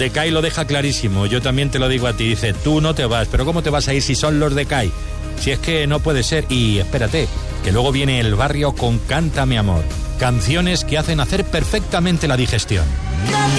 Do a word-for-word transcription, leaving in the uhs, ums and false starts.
De Cai lo deja clarísimo, yo también te lo digo a ti, dice, tú no te vas, pero ¿cómo te vas a ir si son los de Cai? Si es que no puede ser, y espérate, que luego viene El Barrio con Cántame Amor, canciones que hacen hacer perfectamente la digestión.